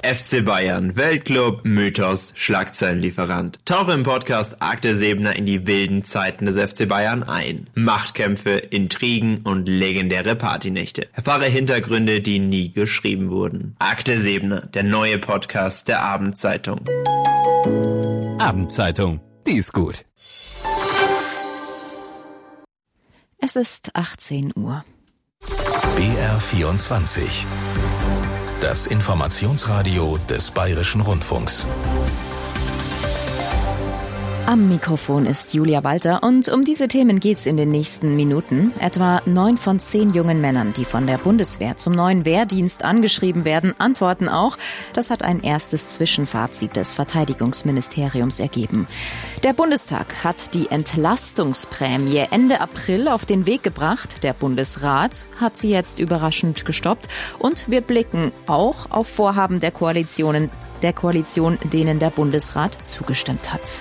FC Bayern, Weltclub, Mythos, Schlagzeilenlieferant. Tauche im Podcast Akte Seebner in die wilden Zeiten des FC Bayern ein. Machtkämpfe, Intrigen und legendäre Partynächte. Erfahre Hintergründe, die nie geschrieben wurden. Akte Seebner, der neue Podcast der Abendzeitung. Abendzeitung, die ist gut. Es ist 18 Uhr. BR24. Das Informationsradio des Bayerischen Rundfunks. Am Mikrofon ist Julia Walter und um diese Themen geht's in den nächsten Minuten. Etwa 9 von 10 jungen Männern, die von der Bundeswehr zum neuen Wehrdienst angeschrieben werden, antworten auch. Das hat ein erstes Zwischenfazit des Verteidigungsministeriums ergeben. Der Bundestag hat die Entlastungsprämie Ende April auf den Weg gebracht. Der Bundesrat hat sie jetzt überraschend gestoppt. Und wir blicken auch auf Vorhaben der Koalition, denen der Bundesrat zugestimmt hat.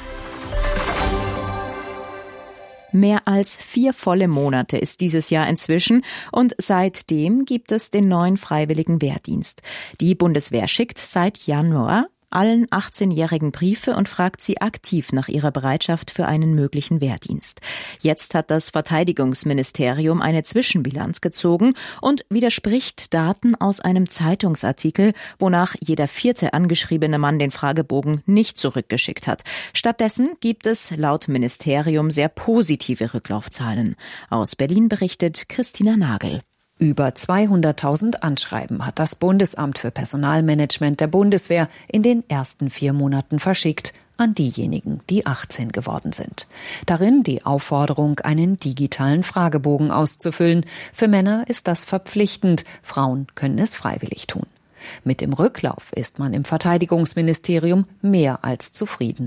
Mehr als 4 volle Monate ist dieses Jahr inzwischen und seitdem gibt es den neuen freiwilligen Wehrdienst. Die Bundeswehr schickt seit Januar allen 18-Jährigen Briefe und fragt sie aktiv nach ihrer Bereitschaft für einen möglichen Wehrdienst. Jetzt hat das Verteidigungsministerium eine Zwischenbilanz gezogen und widerspricht Daten aus einem Zeitungsartikel, wonach jeder 4. angeschriebene Mann den Fragebogen nicht zurückgeschickt hat. Stattdessen gibt es laut Ministerium sehr positive Rücklaufzahlen. Aus Berlin berichtet Christina Nagel. Über 200.000 Anschreiben hat das Bundesamt für Personalmanagement der Bundeswehr in den ersten 4 Monaten verschickt an diejenigen, die 18 geworden sind. Darin die Aufforderung, einen digitalen Fragebogen auszufüllen. Für Männer ist das verpflichtend, Frauen können es freiwillig tun. Mit dem Rücklauf ist man im Verteidigungsministerium mehr als zufrieden.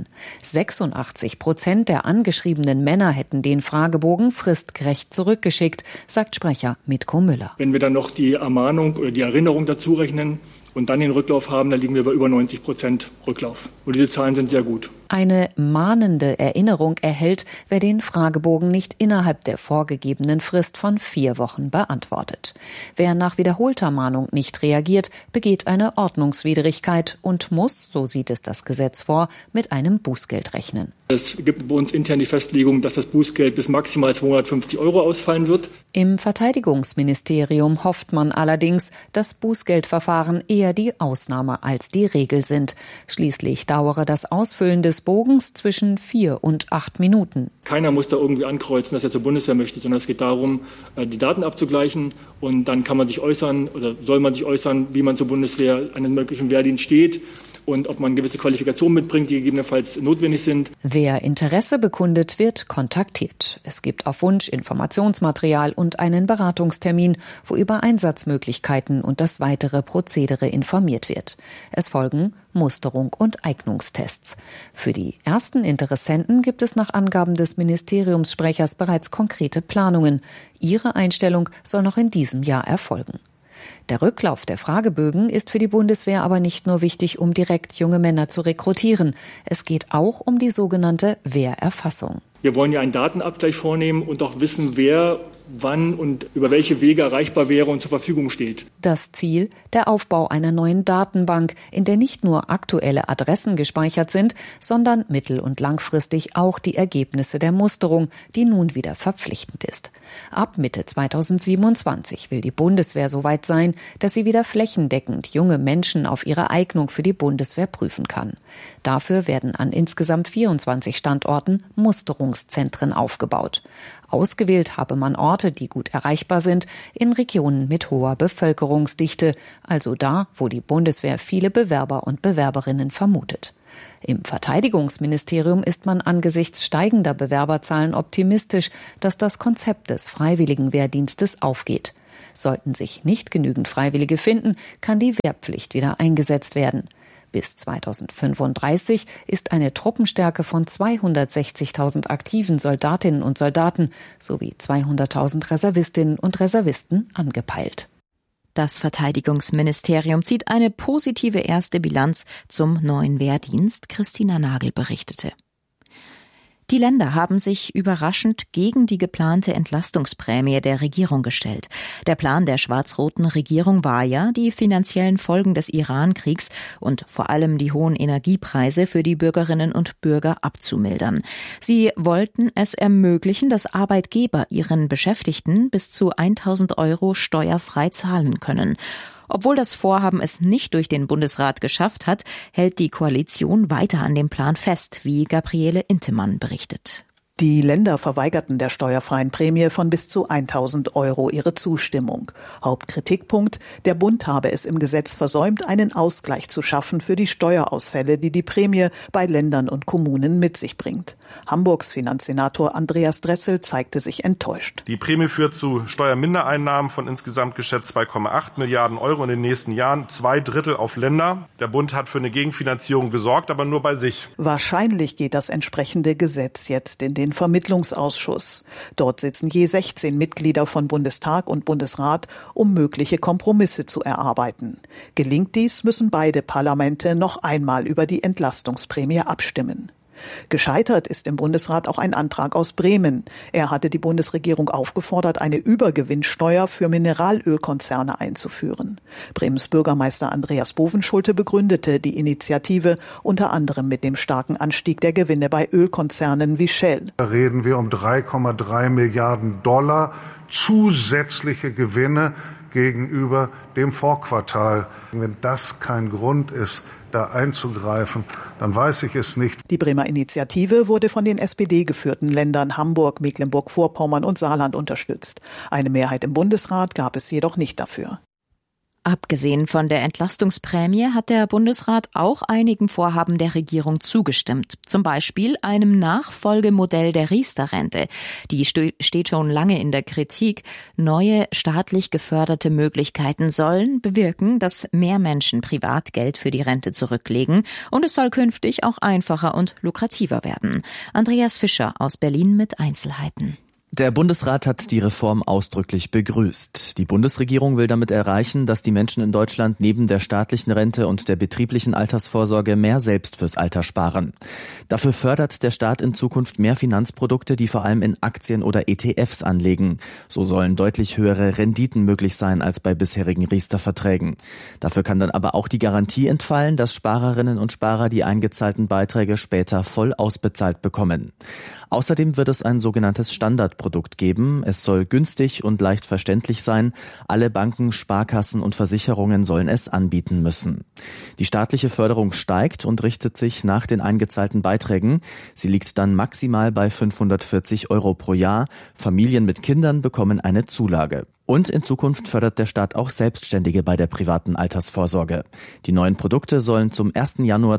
86% der angeschriebenen Männer hätten den Fragebogen fristgerecht zurückgeschickt, sagt Sprecher Mitko Müller. Wenn wir dann noch die Ermahnung oder die Erinnerung dazu rechnen und dann den Rücklauf haben, dann liegen wir bei über 90% Rücklauf. Und diese Zahlen sind sehr gut. Eine mahnende Erinnerung erhält, wer den Fragebogen nicht innerhalb der vorgegebenen Frist von 4 Wochen beantwortet. Wer nach wiederholter Mahnung nicht reagiert, begeht eine Ordnungswidrigkeit und muss, so sieht es das Gesetz vor, mit einem Bußgeld rechnen. Es gibt bei uns intern die Festlegung, dass das Bußgeld bis maximal 250 € ausfallen wird. Im Verteidigungsministerium hofft man allerdings, dass Bußgeldverfahren eher die Ausnahme als die Regel sind. Schließlich dauere das Ausfüllen des Bogens zwischen 4 und 8 Minuten. Keiner muss da irgendwie ankreuzen, dass er zur Bundeswehr möchte, sondern es geht darum, die Daten abzugleichen und dann kann man sich äußern oder soll man sich äußern, wie man zur Bundeswehr einen möglichen Wehrdienst steht und ob man gewisse Qualifikationen mitbringt, die gegebenenfalls notwendig sind. Wer Interesse bekundet, wird kontaktiert. Es gibt auf Wunsch Informationsmaterial und einen Beratungstermin, wo über Einsatzmöglichkeiten und das weitere Prozedere informiert wird. Es folgen Musterung und Eignungstests. Für die ersten Interessenten gibt es nach Angaben des Ministeriumssprechers bereits konkrete Planungen. Ihre Einstellung soll noch in diesem Jahr erfolgen. Der Rücklauf der Fragebögen ist für die Bundeswehr aber nicht nur wichtig, um direkt junge Männer zu rekrutieren. Es geht auch um die sogenannte Wehrerfassung. Wir wollen ja einen Datenabgleich vornehmen und auch wissen, wer wann und über welche Wege erreichbar wäre und zur Verfügung steht. Das Ziel, der Aufbau einer neuen Datenbank, in der nicht nur aktuelle Adressen gespeichert sind, sondern mittel- und langfristig auch die Ergebnisse der Musterung, die nun wieder verpflichtend ist. Ab Mitte 2027 will die Bundeswehr so weit sein, dass sie wieder flächendeckend junge Menschen auf ihre Eignung für die Bundeswehr prüfen kann. Dafür werden an insgesamt 24 Standorten Musterungszentren aufgebaut. Ausgewählt habe man Orte, die gut erreichbar sind, in Regionen mit hoher Bevölkerungsdichte, also da, wo die Bundeswehr viele Bewerber und Bewerberinnen vermutet. Im Verteidigungsministerium ist man angesichts steigender Bewerberzahlen optimistisch, dass das Konzept des freiwilligen Wehrdienstes aufgeht. Sollten sich nicht genügend Freiwillige finden, kann die Wehrpflicht wieder eingesetzt werden. Bis 2035 ist eine Truppenstärke von 260.000 aktiven Soldatinnen und Soldaten sowie 200.000 Reservistinnen und Reservisten angepeilt. Das Verteidigungsministerium zieht eine positive erste Bilanz zum neuen Wehrdienst. Christina Nagel berichtete. Die Länder haben sich überraschend gegen die geplante Entlastungsprämie der Regierung gestellt. Der Plan der schwarz-roten Regierung war ja, die finanziellen Folgen des Iran-Kriegs und vor allem die hohen Energiepreise für die Bürgerinnen und Bürger abzumildern. Sie wollten es ermöglichen, dass Arbeitgeber ihren Beschäftigten bis zu 1.000 € steuerfrei zahlen können. Obwohl das Vorhaben es nicht durch den Bundesrat geschafft hat, hält die Koalition weiter an dem Plan fest, wie Gabriele Intemann berichtet. Die Länder verweigerten der steuerfreien Prämie von bis zu 1.000 € ihre Zustimmung. Hauptkritikpunkt: Der Bund habe es im Gesetz versäumt, einen Ausgleich zu schaffen für die Steuerausfälle, die die Prämie bei Ländern und Kommunen mit sich bringt. Hamburgs Finanzsenator Andreas Dressel zeigte sich enttäuscht. Die Prämie führt zu Steuermindereinnahmen von insgesamt geschätzt 2,8 Milliarden € in den nächsten Jahren, 2/3 auf Länder. Der Bund hat für eine Gegenfinanzierung gesorgt, aber nur bei sich. Wahrscheinlich geht das entsprechende Gesetz jetzt in den Vermittlungsausschuss. Dort sitzen je 16 Mitglieder von Bundestag und Bundesrat, um mögliche Kompromisse zu erarbeiten. Gelingt dies, müssen beide Parlamente noch einmal über die Entlastungsprämie abstimmen. Gescheitert ist im Bundesrat auch ein Antrag aus Bremen. Er hatte die Bundesregierung aufgefordert, eine Übergewinnsteuer für Mineralölkonzerne einzuführen. Bremens Bürgermeister Andreas Bovenschulte begründete die Initiative unter anderem mit dem starken Anstieg der Gewinne bei Ölkonzernen wie Shell. Da reden wir um 3,3 Milliarden $ zusätzliche Gewinne gegenüber dem Vorquartal. Wenn das kein Grund ist, da einzugreifen, dann weiß ich es nicht. Die Bremer Initiative wurde von den SPD-geführten Ländern Hamburg, Mecklenburg-Vorpommern und Saarland unterstützt. Eine Mehrheit im Bundesrat gab es jedoch nicht dafür. Abgesehen von der Entlastungsprämie hat der Bundesrat auch einigen Vorhaben der Regierung zugestimmt. Zum Beispiel einem Nachfolgemodell der Riester-Rente. Die steht schon lange in der Kritik. Neue staatlich geförderte Möglichkeiten sollen bewirken, dass mehr Menschen privat Geld für die Rente zurücklegen. Und es soll künftig auch einfacher und lukrativer werden. Andreas Fischer aus Berlin mit Einzelheiten. Der Bundesrat hat die Reform ausdrücklich begrüßt. Die Bundesregierung will damit erreichen, dass die Menschen in Deutschland neben der staatlichen Rente und der betrieblichen Altersvorsorge mehr selbst fürs Alter sparen. Dafür fördert der Staat in Zukunft mehr Finanzprodukte, die vor allem in Aktien oder ETFs anlegen. So sollen deutlich höhere Renditen möglich sein als bei bisherigen Riester-Verträgen. Dafür kann dann aber auch die Garantie entfallen, dass Sparerinnen und Sparer die eingezahlten Beiträge später voll ausbezahlt bekommen. Außerdem wird es ein sogenanntes Standardprodukt geben. Es soll günstig und leicht verständlich sein. Alle Banken, Sparkassen und Versicherungen sollen es anbieten müssen. Die staatliche Förderung steigt und richtet sich nach den eingezahlten Beiträgen. Sie liegt dann maximal bei 540 € pro Jahr. Familien mit Kindern bekommen eine Zulage. Und in Zukunft fördert der Staat auch Selbstständige bei der privaten Altersvorsorge. Die neuen Produkte sollen zum 1. Januar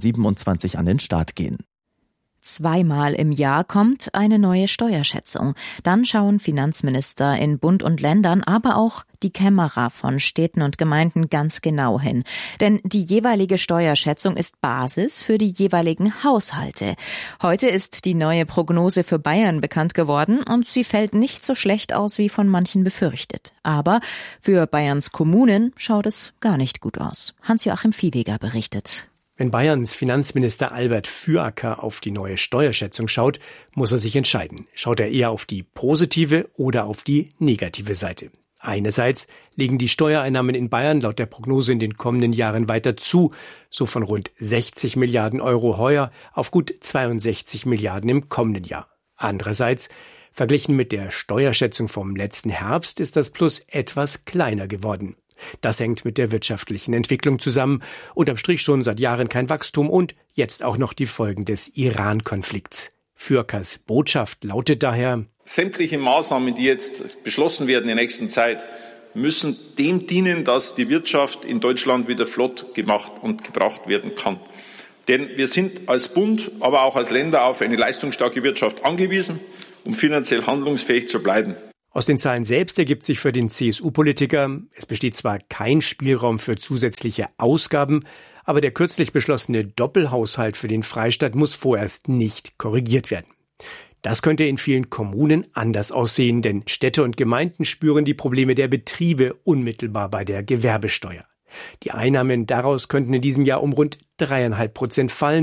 2027 an den Start gehen. Zweimal im Jahr kommt eine neue Steuerschätzung. Dann schauen Finanzminister in Bund und Ländern, aber auch die Kämmerer von Städten und Gemeinden ganz genau hin. Denn die jeweilige Steuerschätzung ist Basis für die jeweiligen Haushalte. Heute ist die neue Prognose für Bayern bekannt geworden und sie fällt nicht so schlecht aus, wie von manchen befürchtet. Aber für Bayerns Kommunen schaut es gar nicht gut aus. Hans-Joachim Viehweger berichtet. Wenn Bayerns Finanzminister Albert Füracker auf die neue Steuerschätzung schaut, muss er sich entscheiden. Schaut er eher auf die positive oder auf die negative Seite? Einerseits legen die Steuereinnahmen in Bayern laut der Prognose in den kommenden Jahren weiter zu, so von rund 60 Milliarden € heuer auf gut 62 Milliarden im kommenden Jahr. Andererseits, verglichen mit der Steuerschätzung vom letzten Herbst, ist das Plus etwas kleiner geworden. Das hängt mit der wirtschaftlichen Entwicklung zusammen. Unterm Strich schon seit Jahren kein Wachstum und jetzt auch noch die Folgen des Iran-Konflikts. Fürakers Botschaft lautet daher: Sämtliche Maßnahmen, die jetzt beschlossen werden in der nächsten Zeit, müssen dem dienen, dass die Wirtschaft in Deutschland wieder flott gemacht und gebracht werden kann. Denn wir sind als Bund, aber auch als Länder auf eine leistungsstarke Wirtschaft angewiesen, um finanziell handlungsfähig zu bleiben. Aus den Zahlen selbst ergibt sich für den CSU-Politiker, es besteht zwar kein Spielraum für zusätzliche Ausgaben, aber der kürzlich beschlossene Doppelhaushalt für den Freistaat muss vorerst nicht korrigiert werden. Das könnte in vielen Kommunen anders aussehen, denn Städte und Gemeinden spüren die Probleme der Betriebe unmittelbar bei der Gewerbesteuer. Die Einnahmen daraus könnten in diesem Jahr um rund 3,5% fallen.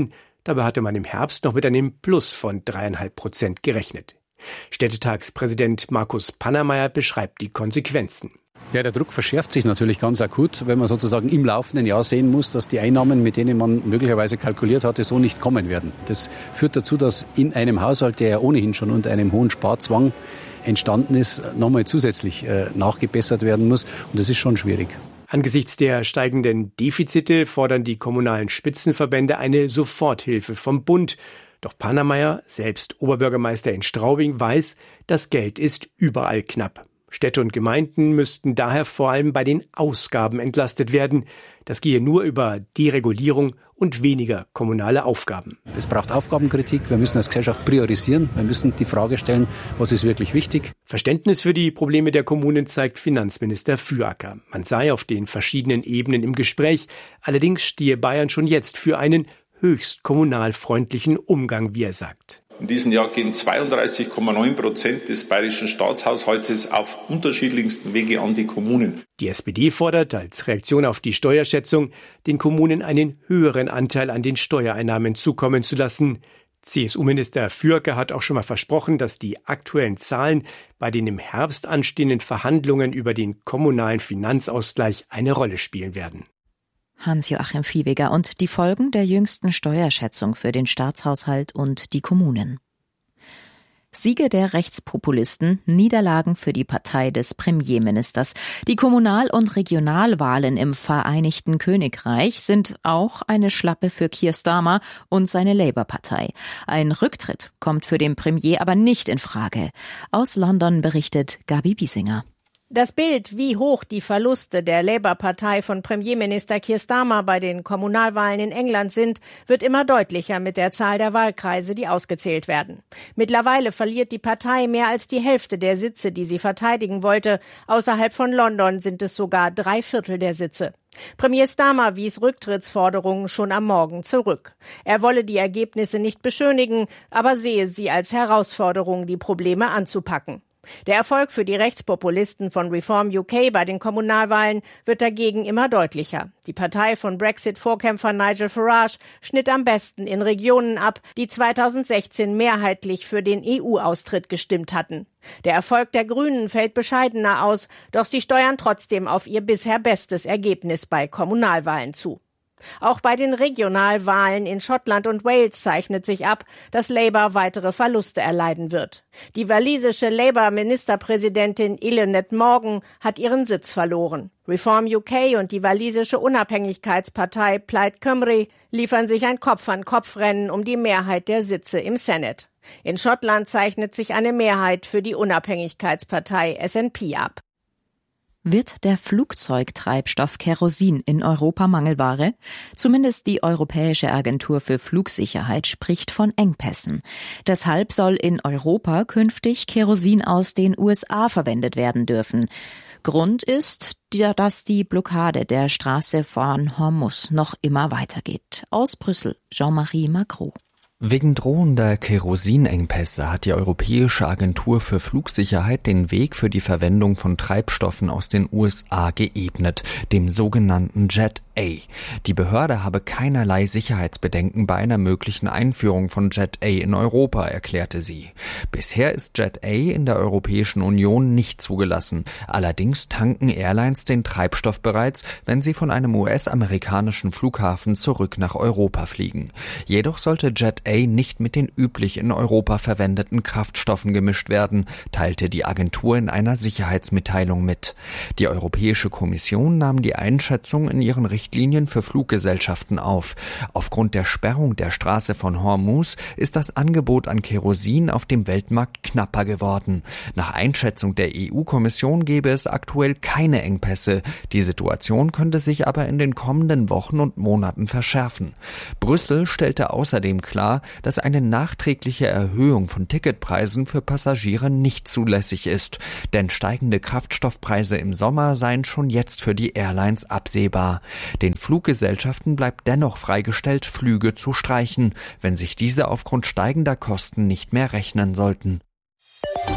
Dabei hatte man im Herbst noch mit einem Plus von 3,5% gerechnet. Städtetagspräsident Markus Pannermeier beschreibt die Konsequenzen. Ja, der Druck verschärft sich natürlich ganz akut, wenn man sozusagen im laufenden Jahr sehen muss, dass die Einnahmen, mit denen man möglicherweise kalkuliert hatte, so nicht kommen werden. Das führt dazu, dass in einem Haushalt, der ja ohnehin schon unter einem hohen Sparzwang entstanden ist, nochmal zusätzlich nachgebessert werden muss. Und das ist schon schwierig. Angesichts der steigenden Defizite fordern die kommunalen Spitzenverbände eine Soforthilfe vom Bund. Doch Pannermeier, selbst Oberbürgermeister in Straubing, weiß, das Geld ist überall knapp. Städte und Gemeinden müssten daher vor allem bei den Ausgaben entlastet werden. Das gehe nur über Deregulierung und weniger kommunale Aufgaben. Es braucht Aufgabenkritik. Wir müssen als Gesellschaft priorisieren. Wir müssen die Frage stellen, was ist wirklich wichtig. Verständnis für die Probleme der Kommunen zeigt Finanzminister Füracker. Man sei auf den verschiedenen Ebenen im Gespräch. Allerdings stehe Bayern schon jetzt für einen höchst kommunalfreundlichen Umgang, wie er sagt. In diesem Jahr gehen 32,9% des bayerischen Staatshaushaltes auf unterschiedlichsten Wege an die Kommunen. Die SPD fordert als Reaktion auf die Steuerschätzung, den Kommunen einen höheren Anteil an den Steuereinnahmen zukommen zu lassen. CSU-Minister Füracker hat auch schon mal versprochen, dass die aktuellen Zahlen bei den im Herbst anstehenden Verhandlungen über den kommunalen Finanzausgleich eine Rolle spielen werden. Hans-Joachim Viehweger und die Folgen der jüngsten Steuerschätzung für den Staatshaushalt und die Kommunen. Siege der Rechtspopulisten, Niederlagen für die Partei des Premierministers. Die Kommunal- und Regionalwahlen im Vereinigten Königreich sind auch eine Schlappe für Keir Starmer und seine Labour-Partei. Ein Rücktritt kommt für den Premier aber nicht in Frage. Aus London berichtet Gabi Biesinger. Das Bild, wie hoch die Verluste der Labour-Partei von Premierminister Keir Starmer bei den Kommunalwahlen in England sind, wird immer deutlicher mit der Zahl der Wahlkreise, die ausgezählt werden. Mittlerweile verliert die Partei mehr als die Hälfte der Sitze, die sie verteidigen wollte. Außerhalb von London sind es sogar 3/4 der Sitze. Premier Starmer wies Rücktrittsforderungen schon am Morgen zurück. Er wolle die Ergebnisse nicht beschönigen, aber sehe sie als Herausforderung, die Probleme anzupacken. Der Erfolg für die Rechtspopulisten von Reform UK bei den Kommunalwahlen wird dagegen immer deutlicher. Die Partei von Brexit-Vorkämpfer Nigel Farage schnitt am besten in Regionen ab, die 2016 mehrheitlich für den EU-Austritt gestimmt hatten. Der Erfolg der Grünen fällt bescheidener aus, doch sie steuern trotzdem auf ihr bisher bestes Ergebnis bei Kommunalwahlen zu. Auch bei den Regionalwahlen in Schottland und Wales zeichnet sich ab, dass Labour weitere Verluste erleiden wird. Die walisische Labour-Ministerpräsidentin Eluned Morgan hat ihren Sitz verloren. Reform UK und die walisische Unabhängigkeitspartei Plaid Cymru liefern sich ein Kopf-an-Kopf-Rennen um die Mehrheit der Sitze im Senate. In Schottland zeichnet sich eine Mehrheit für die Unabhängigkeitspartei SNP ab. Wird der Flugzeugtreibstoff Kerosin in Europa Mangelware? Zumindest die Europäische Agentur für Flugsicherheit spricht von Engpässen. Deshalb soll in Europa künftig Kerosin aus den USA verwendet werden dürfen. Grund ist, dass die Blockade der Straße von Hormuz noch immer weitergeht. Aus Brüssel, Jean-Marie Macron. Wegen drohender Kerosinengpässe hat die Europäische Agentur für Flugsicherheit den Weg für die Verwendung von Treibstoffen aus den USA geebnet, dem sogenannten Jet A. Die Behörde habe keinerlei Sicherheitsbedenken bei einer möglichen Einführung von Jet A in Europa, erklärte sie. Bisher ist Jet A in der Europäischen Union nicht zugelassen. Allerdings tanken Airlines den Treibstoff bereits, wenn sie von einem US-amerikanischen Flughafen zurück nach Europa fliegen. Jedoch sollte Jet A nicht mit den üblich in Europa verwendeten Kraftstoffen gemischt werden, teilte die Agentur in einer Sicherheitsmitteilung mit. Die Europäische Kommission nahm die Einschätzung in ihren Richtlinien für Fluggesellschaften auf. Aufgrund der Sperrung der Straße von Hormuz ist das Angebot an Kerosin auf dem Weltmarkt knapper geworden. Nach Einschätzung der EU-Kommission gäbe es aktuell keine Engpässe. Die Situation könnte sich aber in den kommenden Wochen und Monaten verschärfen. Brüssel stellte außerdem klar, dass eine nachträgliche Erhöhung von Ticketpreisen für Passagiere nicht zulässig ist. Denn steigende Kraftstoffpreise im Sommer seien schon jetzt für die Airlines absehbar. Den Fluggesellschaften bleibt dennoch freigestellt, Flüge zu streichen, wenn sich diese aufgrund steigender Kosten nicht mehr rechnen sollten.